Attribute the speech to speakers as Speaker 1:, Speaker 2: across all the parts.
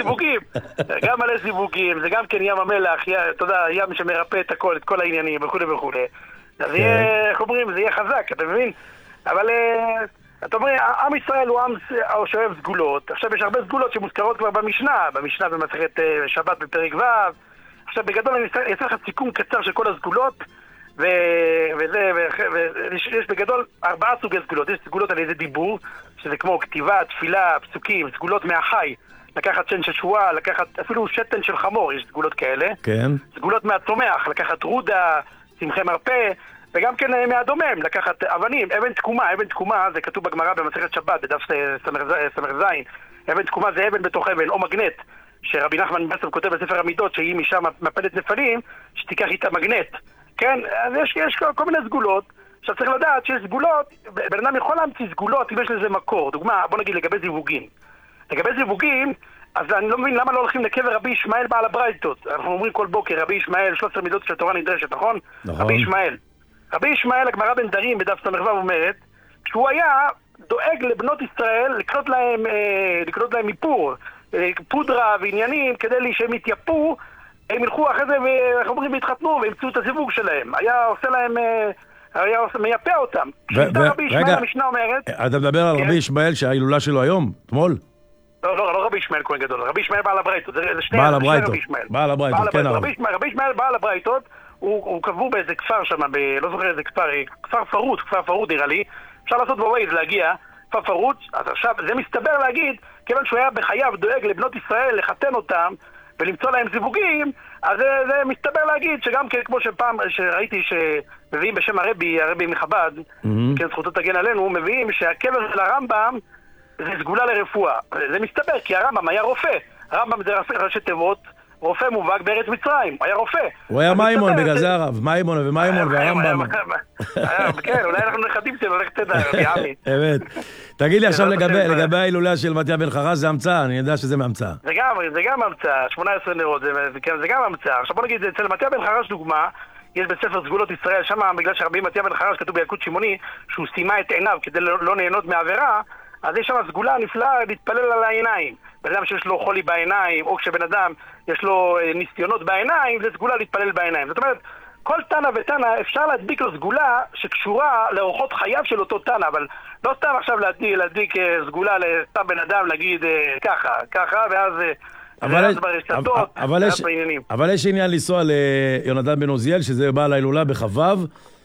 Speaker 1: זיווגים. גם מלא זיווגים, זה גם כן ים המלח, אתה יודע, ים שמרפא את הכל, את כל העניינים, וכו' וכו'. אז יהיה, איך אומרים, זה יהיה חזק, אתה מבין? אבל, אתה אומר, עם ישראל הוא עם שאוהב סגולות. עכשיו יש הרבה סגולות שמוזכרות כבר במשנה במסכת שבת בפרק ו'. עכשיו בגדול אני אעשה לך סיכום קצר של כל הסגולות, ויש בגדול 4 סוגי סגולות. יש סגולות על איזה דיבור, שזה כמו כתיבה, תפילה, פסוקים, סגולות מהחי, לקחת שן של שבועה, לקחת אפילו שתן של חמור, יש סגולות כאלה.
Speaker 2: כן.
Speaker 1: סגולות מהצומח, לקחת רודה, צמחי מרפא, וגם כן מהדומם, לקחת אבנים, אבן תקומה, זה כתוב בגמרא במסכת שבת, בדף סמ"ז. אבן תקומה זה אבן בתוך אבן, או מגנט, שרבי נחמן בסוף כותב בספר המידות, שהיא משם מפלת נפלים, שתיקח איתה מגנט. כן, אז יש כל מיני סגולות. עכשיו צריך לדעת שיש סגולות, בן אדם יכול להמציא סגולות אם יש לזה מקור. דוגמה, בוא נגיד לגבי זיווגים. לגבי זיווגים, אז אני לא מבין למה לא הולכים לקבר רבי ישמעאל בעל הברייתות. אנחנו אומרים כל בוקר, רבי ישמעאל, 13 מידות של התורה נדרשת, נכון? רבי ישמעאל. רבי ישמעאל, הגמרא בנדרים בדף ס"ו אומרת, שהוא היה דואג לבנות ישראל לקנות להם איפור, פודרה ועניינים, כדי שהם יתייפו, הם ילכו אחרי זה ואנחנו אומרים והתחתנו וימצאו את הזיווג שלהם. היה עושה להם, היה מייפה אותם. רבי ישמעאל, המשנה אומרת... אתה
Speaker 2: מדבר על רבי ישמעאל שההילולה שלו היום, אתמול?
Speaker 1: לא רבי ישמעאל כהן גדול, רבי ישמעאל בעל הברייתות, זה שני רבי ישמעאל.
Speaker 2: בעל הברייתות, כן הרב.
Speaker 1: רבי ישמעאל בעל הברייתות, הוא קבור באיזה כפר שם, לא זוכר איזה כפר פרוט נראה לי, אפשר לעשות בווייז להגיע, כפר פרוט, אז עכשיו זה מסתבר להגיד, כיוון שהוא היה בחייו דואג לבנות ישראל, לחתן אותם, ולמצוא להם זיווגים, אז זה מסתבר להגיד שגם כן, כמו שפעם שראיתי שמביאים בשם הרבי מחב"ד, כן, זכותו תגן עלינו, מביאים שהקבר של הרמב"ם זה סגולה לרפואה. זה מסתבר, כי הרמב"ם היה רופא. הרמב"ם זה ראשי תיבות, רופא מובהק בארץ מצרים, היה רופא.
Speaker 2: הוא היה מיימון בגלל זה הרב, מיימון והרמב"ם.
Speaker 1: כן, אולי אנחנו נכדים שלו, לך תדע, רבי עמי.
Speaker 2: אמת. תגיד לי עכשיו לגבי ההילולה של מתיה בן חרש, זה המצאה, אני יודע שזה מהמצאה.
Speaker 1: זה גם המצאה, 18 נרות, זה גם המצאה. עכשיו בוא נגיד, אצל מתיה בן חרש דוגמה, יש בספר סגולות ישראל, שם בגלל שרבי מתיה בן חרש כתוב בילקוט שמעוני, שהוא סיימה את עיניו כדי לא ליהנות מעבירה, אז יש שם סגולה נפלאה להתפלל על העיניים. בן אדם שיש לו חולי בעיניים, או כשבן אדם יש לו ניסיונות בעיניים, זה סגולה להתפלל בעיניים. זאת אומרת, כל תנא ותנא אפשר להדביק לו סגולה שקשורה לאורחות חייו של אותו תנא, אבל לא סתם עכשיו להדביק סגולה לסתם בן אדם, להגיד ככה, ואז ברשתות,
Speaker 2: אבל יש עניין לנסוע ליונתן בן עוזיאל, שזה בא להילולה בחבב,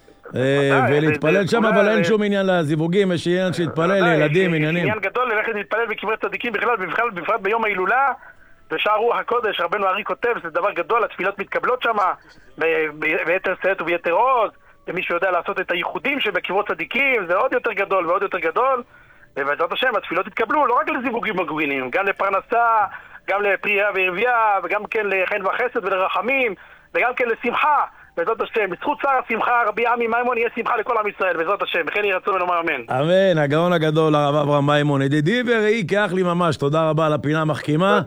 Speaker 2: ולהתפלל שם, אבל אין שום עניין לזיווגים, יש עניין שהתפלל לילדים, עניינים.
Speaker 1: עניין גדול ללכת להתפלל בקברי צדיקים בכלל, בפרט ביום ההילולה, בשער רוח הקודש, רבנו ארי כותב, זה דבר גדול, התפילות מתקבלות שם, ביתר שאת וביתר עוז, ומי שיודע לעשות את הייחודים שבקברות צדיקים, זה עוד יותר גדול ועוד יותר גדול, ובעזרת השם, התפילות התקבלו לא רק לזיווגים מגווינים, גם לפרנסה, גם לפרייה והרבייה, וגם כן לחן וחסד ולרחמים, וגם כן לשמחה. בעזרת השם, בזכות שר השמחה, רבי עמי מימון, יהיה שמחה לכל עם ישראל, בעזרת השם, וכן יהי רצון ונאמר אמן.
Speaker 2: אמן, הגאון הגדול, הרב אברהם מימון, ידידי ורעי כאח לי ממש, תודה רבה על הפינה המחכימה.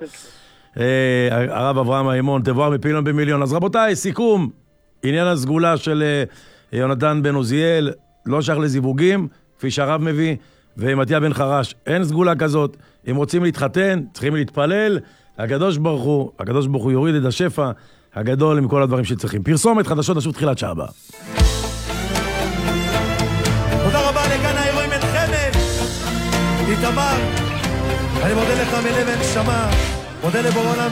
Speaker 2: הרב אברהם מימון, תבואר מפילון במיליון. אז רבותיי, סיכום, עניין הסגולה של יונתן בן עוזיאל, לא שייך לזיווגים, כפי שהרב מביא, ומתיה בן חרש, אין סגולה כזאת. אם רוצים להתחתן, צריכים להתפלל, הקדוש ברוך הוא יוריד את השפע הגדול עם כל הדברים שצריכים. פרסומת חדשות לשוב תחילת שעה הבאה.
Speaker 3: תודה רבה לגן האירועים בן חמד, איתמר, אני מודה לך מלב ונשמה, מודה לבורא עולם